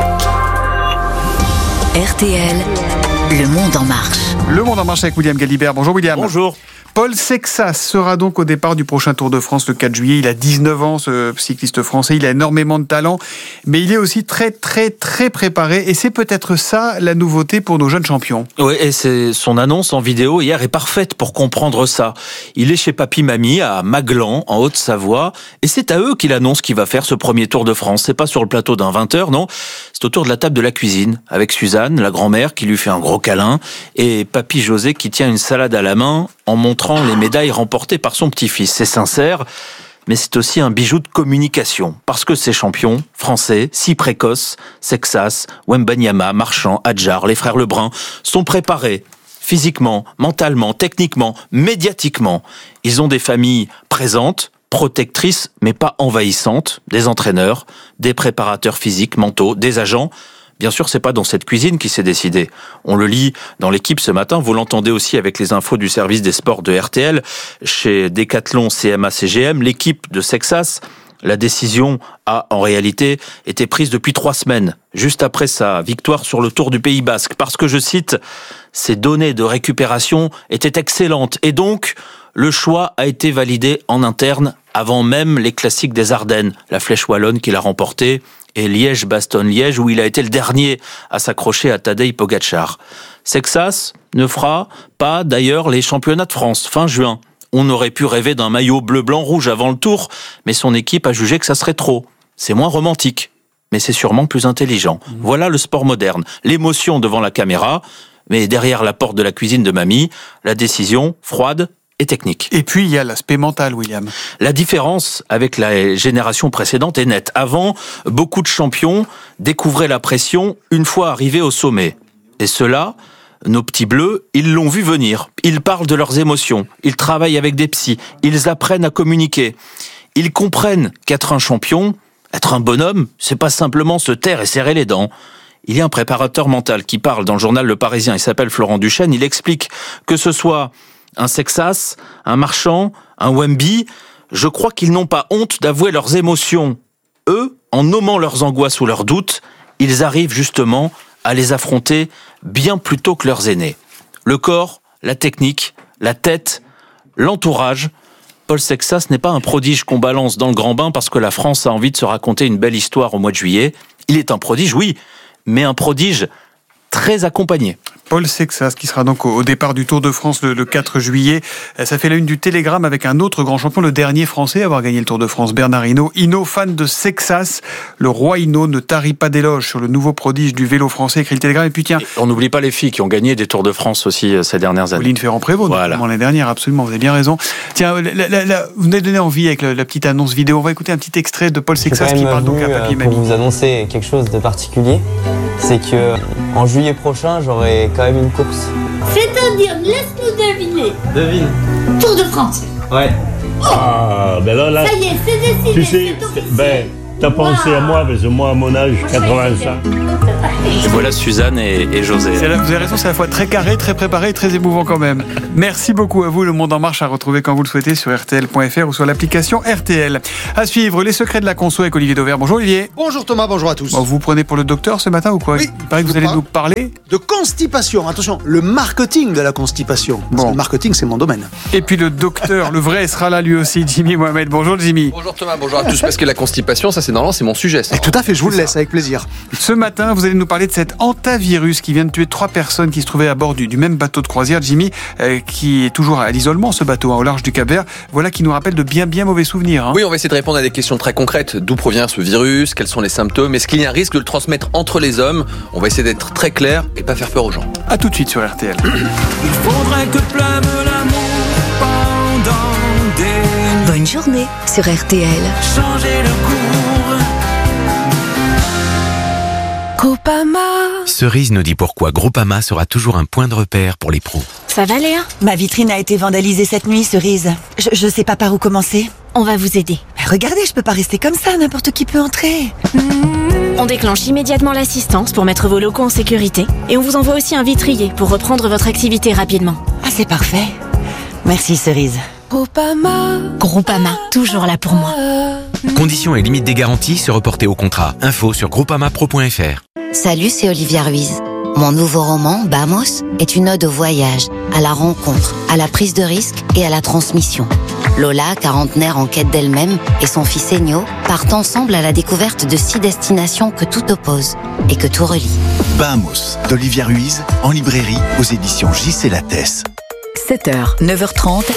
R T L, Le Monde en Marche. Le Monde en Marche avec William Galibert. Bonjour William. Bonjour. Paul Sexas sera donc au départ du prochain Tour de France le quatre juillet. Il a dix-neuf ans, ce cycliste français. Il a énormément de talent, mais il est aussi très, très, très préparé. Et c'est peut-être ça la nouveauté pour nos jeunes champions. Oui, et c'est son annonce en vidéo hier est parfaite pour comprendre ça. Il est chez Papy Mamie à Maglan, en Haute-Savoie, et c'est à eux qu'il annonce qu'il va faire ce premier Tour de France. C'est pas sur le plateau d'un vingt heures, non. C'est autour de la table de la cuisine, avec Suzanne, la grand-mère, qui lui fait un gros câlin, et Papy José qui tient une salade à la main en montrant les médailles remportées par son petit-fils. C'est sincère, mais c'est aussi un bijou de communication. Parce que ces champions français, si précoces, Sexas, Wembanyama, Marchand, Adjar, les frères Lebrun, sont préparés physiquement, mentalement, techniquement, médiatiquement. Ils ont des familles présentes, protectrices, mais pas envahissantes, des entraîneurs, des préparateurs physiques, mentaux, des agents. Bien sûr, c'est pas dans cette cuisine qui s'est décidé. On le lit dans l'équipe ce matin, vous l'entendez aussi avec les infos du service des sports de R T L. Chez Decathlon, C M A C G M, l'équipe de Sexas, la décision a en réalité été prise depuis trois semaines, juste après sa victoire sur le Tour du Pays Basque. Parce que, je cite, « Ces données de récupération étaient excellentes et donc le choix a été validé en interne avant même les classiques des Ardennes, la Flèche Wallonne qu'il a remporté, et Liège-Bastogne-Liège, où il a été le dernier à s'accrocher à Tadej Pogačar. Sexas ne fera pas d'ailleurs les championnats de France fin juin. On aurait pu rêver d'un maillot bleu-blanc-rouge avant le Tour, mais son équipe a jugé que ça serait trop. C'est moins romantique, mais c'est sûrement plus intelligent. Mmh. Voilà le sport moderne. L'émotion devant la caméra, mais derrière la porte de la cuisine de mamie, la décision froide et technique. Et puis, il y a l'aspect mental, William. La différence avec la génération précédente est nette. Avant, beaucoup de champions découvraient la pression une fois arrivés au sommet. Et ceux-là, nos petits bleus, ils l'ont vu venir. Ils parlent de leurs émotions. Ils travaillent avec des psys. Ils apprennent à communiquer. Ils comprennent qu'être un champion, être un bonhomme, c'est pas simplement se taire et serrer les dents. Il y a un préparateur mental qui parle dans le journal Le Parisien. Il s'appelle Florent Duchesne. Il explique que ce soit un Sexas, un Marchand, un Wemby, je crois qu'ils n'ont pas honte d'avouer leurs émotions. Eux, en nommant leurs angoisses ou leurs doutes, ils arrivent justement à les affronter bien plus tôt que leurs aînés. Le corps, la technique, la tête, l'entourage. Paul Sexas n'est pas un prodige qu'on balance dans le grand bain parce que la France a envie de se raconter une belle histoire au mois de juillet. Il est un prodige, oui, mais un prodige très accompagné. Paul Sexas, qui sera donc au départ du Tour de France le, le quatre juillet. Ça fait la une du Télégramme avec un autre grand champion, le dernier Français à avoir gagné le Tour de France, Bernard Hinault. Hinault, fan de Sexas, le roi Hinault ne tarit pas d'éloges sur le nouveau prodige du vélo français, écrit le Télégramme. Et puis tiens, et on n'oublie pas les filles qui ont gagné des Tours de France aussi ces dernières années. Pauline Ferrand-Prévot, voilà. Notamment l'année dernière, absolument, vous avez bien raison. Tiens, la, la, la, vous nous avez donné envie avec la, la petite annonce vidéo. On va écouter un petit extrait de Paul Sexas qui parle donc à Papy et Mamie. Pour vous annoncer quelque chose de particulier, c'est que en juillet prochain, j'aurai quand même une course. C'est-à-dire, laisse-nous deviner. Devine. Tour de France. Ouais. Oh. Ah, ben là, là. Ça y est, c'est décidé. Tu sais, ben, t'as pensé wow. à moi, parce que moi, à mon âge, quatre-vingt-cinq. Et voilà Suzanne et, et José. C'est la, vous avez raison, c'est à la fois très carré, très préparé et très émouvant quand même. Merci beaucoup à vous. Le Monde en marche à retrouver quand vous le souhaitez sur R T L point F R ou sur l'application R T L. À suivre, les secrets de la conso avec Olivier Dauvert. Bonjour Olivier. Bonjour Thomas, bonjour à tous. Bon, vous prenez pour le docteur ce matin ou quoi? Oui. Il paraît que vous allez nous parler de constipation. Attention, le marketing de la constipation. Parce bon. que le marketing, c'est mon domaine. Et puis le docteur, le vrai, sera là lui aussi, Jimmy Mohamed. Bonjour Jimmy. Bonjour Thomas, bonjour à tous. Parce que la constipation, ça c'est normal, c'est mon sujet. Ça. Et tout à fait, je vous le laisse avec plaisir. Ce matin, vous allez nous parler de cet hantavirus qui vient de tuer trois personnes qui se trouvaient à bord du, du même bateau de croisière, Jimmy, euh, qui est toujours à l'isolement, ce bateau, hein, au large du Cap-Vert. Voilà qui nous rappelle de bien bien mauvais souvenirs. Hein. Oui, on va essayer de répondre à des questions très concrètes. D'où provient ce virus? Quels sont les symptômes? Est-ce qu'il y a un risque de le transmettre entre les hommes? On va essayer d'être très clair et pas faire peur aux gens. A tout de suite sur R T L. Il faudrait que pleuve l'amour pendant des... Bonne journée sur R T L. Changer le cours. Groupama. Cerise nous dit pourquoi Groupama sera toujours un point de repère pour les pros. Ça va Léa? Ma vitrine a été vandalisée cette nuit, Cerise. Je, je sais pas par où commencer. On va vous aider. Mais regardez, je peux pas rester comme ça, n'importe qui peut entrer. Mmh. On déclenche immédiatement l'assistance pour mettre vos locaux en sécurité et on vous envoie aussi un vitrier pour reprendre votre activité rapidement. Ah, c'est parfait. Merci Cerise. Groupama. Groupama, toujours là pour moi. Conditions et limites des garanties se reporter au contrat. Info sur groupamapro point F R. Salut, c'est Olivia Ruiz. Mon nouveau roman, Bamos, est une ode au voyage, à la rencontre, à la prise de risque et à la transmission. Lola, quarantenaire en quête d'elle-même, et son fils Enyo partent ensemble à la découverte de six destinations que tout oppose et que tout relie. Bamos, d'Olivia Ruiz, en librairie aux éditions J C Lattès. sept heures, neuf heures trente.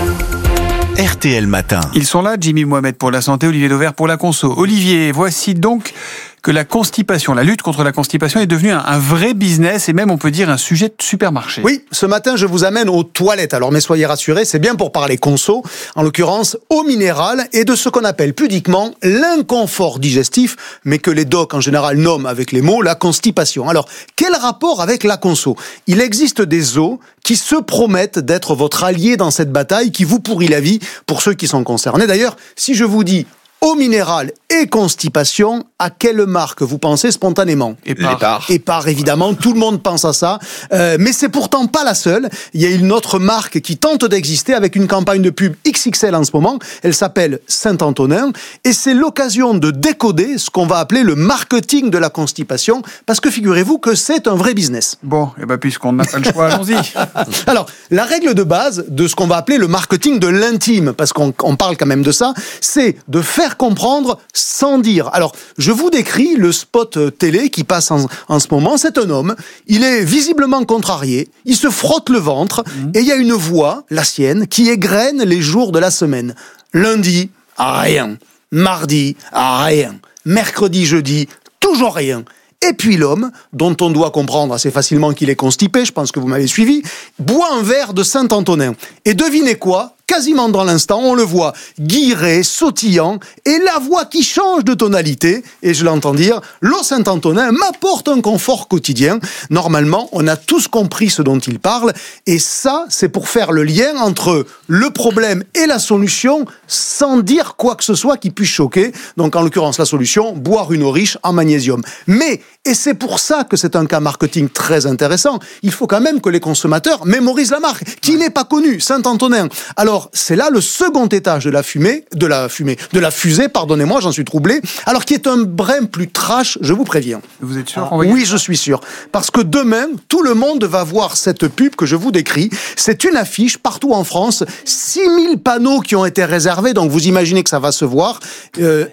R T L Matin. Ils sont là, Jimmy Mohamed pour la santé, Olivier Dauvert pour la conso. Olivier, voici donc que la constipation, la lutte contre la constipation est devenue un, un vrai business et même on peut dire un sujet de supermarché. Oui, ce matin je vous amène aux toilettes. Alors mais soyez rassurés, c'est bien pour parler conso, en l'occurrence eau minérale et de ce qu'on appelle pudiquement l'inconfort digestif, mais que les docs en général nomment avec les mots la constipation. Alors quel rapport avec la conso? Il existe des eaux qui se promettent d'être votre allié dans cette bataille qui vous pourrit la vie pour ceux qui sont concernés. D'ailleurs, si je vous dis eau minérale et constipation, à quelle marque vous pensez spontanément? Épar. Épar, évidemment, tout le monde pense à ça. Euh, mais c'est pourtant pas la seule. Il y a une autre marque qui tente d'exister avec une campagne de pub X X L en ce moment. Elle s'appelle Saint-Antonin. Et c'est l'occasion de décoder ce qu'on va appeler le marketing de la constipation. Parce que figurez-vous que c'est un vrai business. Bon, et ben puisqu'on n'a pas le choix, allons-y. Alors, la règle de base de ce qu'on va appeler le marketing de l'intime, parce qu'on on parle quand même de ça, c'est de faire comprendre sans dire. Alors, je vous décris le spot télé qui passe en, en ce moment. C'est un homme, il est visiblement contrarié, il se frotte le ventre, mmh. et il y a une voix, la sienne, qui égrène les jours de la semaine. Lundi, rien. Mardi, rien. Mercredi, jeudi, toujours rien. Et puis l'homme, dont on doit comprendre assez facilement qu'il est constipé, je pense que vous m'avez suivi, boit un verre de Saint-Antonin. Et devinez quoi ? Quasiment dans l'instant, on le voit guiré, sautillant, et la voix qui change de tonalité, et je l'entends dire, l'eau Saint-Antonin m'apporte un confort quotidien. Normalement, on a tous compris ce dont il parle, et ça, c'est pour faire le lien entre le problème et la solution, sans dire quoi que ce soit qui puisse choquer. Donc, en l'occurrence, la solution, boire une eau riche en magnésium. Mais, et c'est pour ça que c'est un cas marketing très intéressant, il faut quand même que les consommateurs mémorisent la marque, qui n'est pas connue, Saint-Antonin. Alors, c'est là le second étage de la fumée, de la fumée, de la fusée, pardonnez-moi, j'en suis troublé, alors qui est un brin plus trash, je vous préviens. Vous êtes sûr? Ah, oui, je suis sûr. Parce que demain, tout le monde va voir cette pub que je vous décris. C'est une affiche partout en France, six mille panneaux qui ont été réservés, donc vous imaginez que ça va se voir. Euh,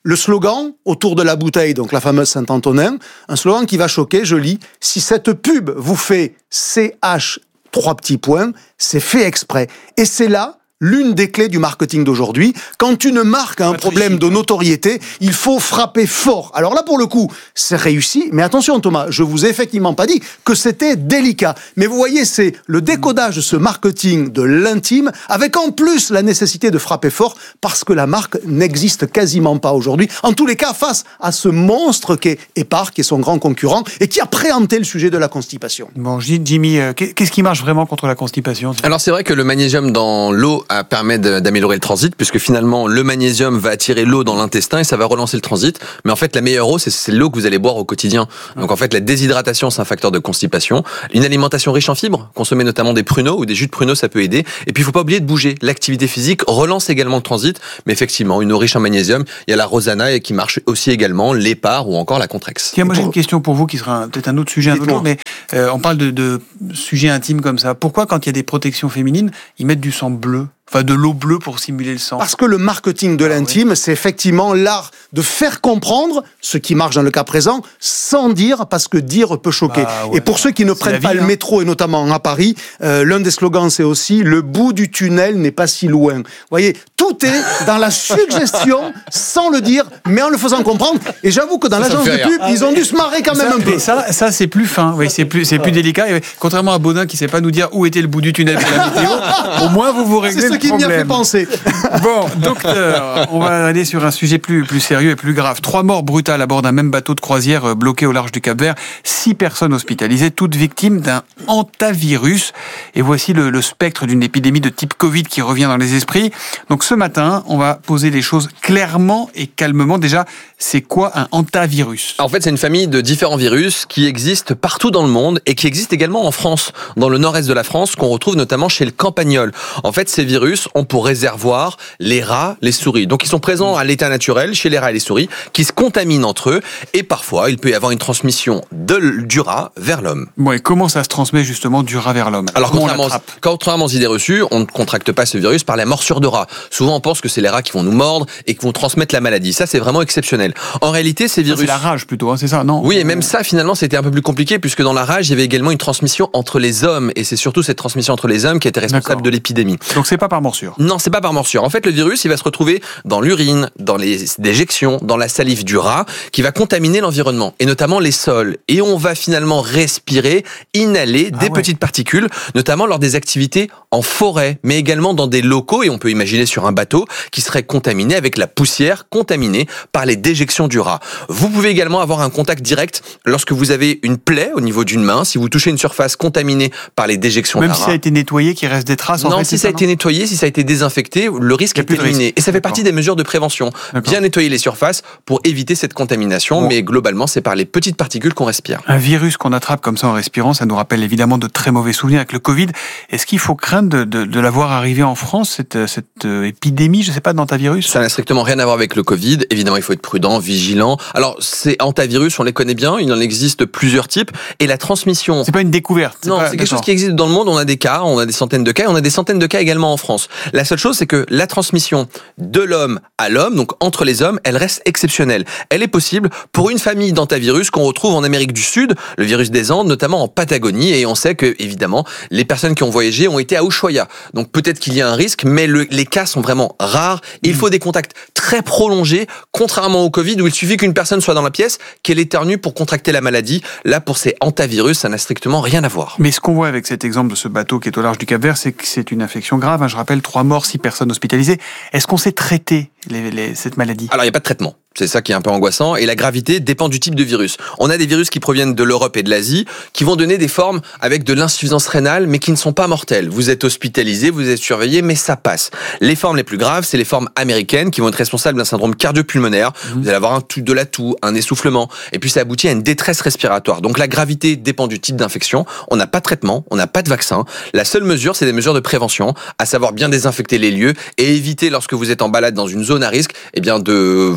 le slogan autour de la bouteille, donc la fameuse Saint-Antonin, un slogan qui va choquer, je lis, si cette pub vous fait C H, trois petits points, c'est fait exprès. Et c'est là l'une des clés du marketing d'aujourd'hui. Quand une marque a un problème de notoriété, il faut frapper fort. Alors là, pour le coup, c'est réussi. Mais attention, Thomas, je vous ai effectivement pas dit que c'était délicat. Mais vous voyez, c'est le décodage de ce marketing de l'intime, avec en plus la nécessité de frapper fort, parce que la marque n'existe quasiment pas aujourd'hui. En tous les cas, face à ce monstre qu'est Epar, qui est son grand concurrent, et qui a préempté le sujet de la constipation. Bon, Jimmy, euh, qu'est-ce qui marche vraiment contre la constipation ? Alors c'est vrai que le magnésium dans l'eau permet d'améliorer le transit, puisque finalement le magnésium va attirer l'eau dans l'intestin et ça va relancer le transit. Mais en fait, la meilleure eau, c'est l'eau que vous allez boire au quotidien. Donc en fait, la déshydratation, c'est un facteur de constipation. Une alimentation riche en fibres, consommer notamment des pruneaux ou des jus de pruneaux, ça peut aider. Et puis il faut pas oublier de bouger. L'activité physique relance également le transit, mais effectivement, une eau riche en magnésium, il y a la Rosana qui marche aussi également, l'Epar ou encore la Contrex. Tiens, moi j'ai une question pour vous qui sera peut-être un autre sujet un peu long, mais euh, on parle de, de sujets intimes comme ça. Pourquoi quand il y a des protections féminines, ils mettent du sang bleu ? Enfin, de l'eau bleue pour simuler le sang. Parce que le marketing de l'intime, ah oui. c'est effectivement l'art de faire comprendre ce qui marche dans le cas présent, sans dire, parce que dire peut choquer. Ah ouais. Et pour ceux qui ne prennent pas vie, le hein. métro, et notamment à Paris, euh, l'un des slogans, c'est aussi « le bout du tunnel n'est pas si loin ». Vous voyez, tout est dans la suggestion, sans le dire, mais en le faisant comprendre. Et j'avoue que dans ça, l'agence ça de pub, ah, ils ont dû se marrer quand ça, même un peu. Ça, ça c'est plus fin, oui, c'est plus, c'est plus délicat. Et contrairement à Baudin qui ne sait pas nous dire où était le bout du tunnel pour la météo, au moins vous vous réglez le qui m'y a fait penser. Bon, docteur, on va aller sur un sujet plus, plus sérieux et plus grave. Trois morts brutales à bord d'un même bateau de croisière bloqué au large du Cap-Vert. Six personnes hospitalisées, toutes victimes d'un hantavirus. Et voici le, le spectre d'une épidémie de type Covid qui revient dans les esprits. Donc ce matin, on va poser les choses clairement et calmement. Déjà, c'est quoi un hantavirus ? En fait, c'est une famille de différents virus qui existent partout dans le monde et qui existent également en France, dans le nord-est de la France, qu'on retrouve notamment chez le campagnol. En fait, ces virus ont pour réservoir les rats, les souris. Donc ils sont présents à l'état naturel chez les rats et les souris qui se contaminent entre eux et parfois il peut y avoir une transmission de, du rat vers l'homme. Bon, et comment ça se transmet justement du rat vers l'homme ? Alors contrairement, contrairement aux idées reçues, on ne contracte pas ce virus par la morsure de rat. Souvent on pense que c'est les rats qui vont nous mordre et qui vont transmettre la maladie. Ça c'est vraiment exceptionnel. En réalité ces virus... Ça, c'est la rage plutôt, hein, c'est ça, non ? Oui, et même ça finalement c'était un peu plus compliqué puisque dans la rage il y avait également une transmission entre les hommes et c'est surtout cette transmission entre les hommes qui était responsable D'accord. de l'épidémie. Donc c'est pas par morsure ? Non, c'est pas par morsure. En fait, le virus, il va se retrouver dans l'urine, dans les déjections, dans la salive du rat, qui va contaminer l'environnement, et notamment les sols. Et on va finalement respirer, inhaler ah des ouais. petites particules, notamment lors des activités en forêt, mais également dans des locaux, et on peut imaginer sur un bateau, qui serait contaminé avec la poussière contaminée par les déjections du rat. Vous pouvez également avoir un contact direct lorsque vous avez une plaie au niveau d'une main, si vous touchez une surface contaminée par les déjections d'un rat. Même si ça a été nettoyé, qu'il reste des traces en Non, fait, si ça a été nettoyé, si ça a été désinfecté, le risque est éliminé. Et ça fait partie des mesures de prévention. D'accord. Bien nettoyer les surfaces pour éviter cette contamination, bon. mais globalement, c'est par les petites particules qu'on respire. Un virus qu'on attrape comme ça en respirant, ça nous rappelle évidemment de très mauvais souvenirs avec le Covid. Est-ce qu'il faut craindre de, de, de l'avoir arrivé en France, cette, cette euh, épidémie, je ne sais pas, d'hantavirus ? Ça n'a strictement rien à voir avec le Covid. Évidemment, il faut être prudent, vigilant. Alors, ces hantavirus, on les connaît bien, il en existe plusieurs types. Et la transmission... C'est pas une découverte. C'est non, pas... c'est quelque chose qui existe dans le monde. On a des cas, on a des centaines de cas, et on a des centaines de cas également en France. La seule chose, c'est que la transmission de l'homme à l'homme, donc entre les hommes, elle reste exceptionnelle. Elle est possible pour une famille d'hantavirus qu'on retrouve en Amérique du Sud, le virus des Andes, notamment en Patagonie, et on sait que, évidemment, les personnes qui ont voyagé ont été à Ushuaia. Donc peut-être qu'il y a un risque, mais le, les cas sont vraiment rares. Il faut des contacts très prolongés, contrairement au Covid, où il suffit qu'une personne soit dans la pièce, qu'elle éternue pour contracter la maladie. Là, pour ces hantavirus, ça n'a strictement rien à voir. Mais ce qu'on voit avec cet exemple de ce bateau qui est au large du Cap-Vert, c'est que c'est une infection grave. Je rappelle, trois morts, six personnes hospitalisées. Est-ce qu'on sait traiter les, les, cette maladie ? Alors, il n'y a pas de traitement. C'est ça qui est un peu angoissant. Et la gravité dépend du type de virus. On a des virus qui proviennent de l'Europe et de l'Asie, qui vont donner des formes avec de l'insuffisance rénale, mais qui ne sont pas mortelles. Vous êtes hospitalisé, vous êtes surveillé, mais ça passe. Les formes les plus graves, c'est les formes américaines, qui vont être responsables d'un syndrome cardio-pulmonaire. Mmh. Vous allez avoir un tout, de la toux, un essoufflement, et puis ça aboutit à une détresse respiratoire. Donc la gravité dépend du type d'infection. On n'a pas de traitement, on n'a pas de vaccin. La seule mesure, c'est des mesures de prévention, à savoir bien désinfecter les lieux et éviter, lorsque vous êtes en balade dans une zone à risque, eh bien de vous de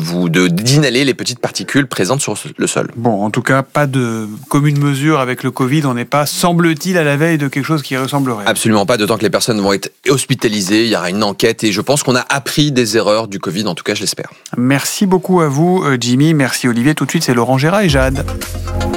de, d'inhaler les petites particules présentes sur le sol. Bon, en tout cas, pas de commune mesure avec le Covid. On n'est pas, semble-t-il, à la veille de quelque chose qui ressemblerait. Absolument pas, d'autant que les personnes vont être hospitalisées. Il y aura une enquête et je pense qu'on a appris des erreurs du Covid, en tout cas, je l'espère. Merci beaucoup à vous, Jimmy. Merci, Olivier. Tout de suite, c'est Laurent Gérard et Jade.